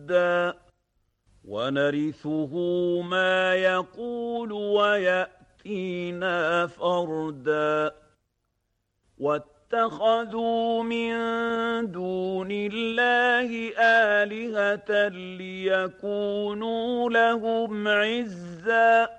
فردا ونرثه ما يقول ويأتينا فردا واتخذوا من دون الله آلهة ليكونوا لهم عزا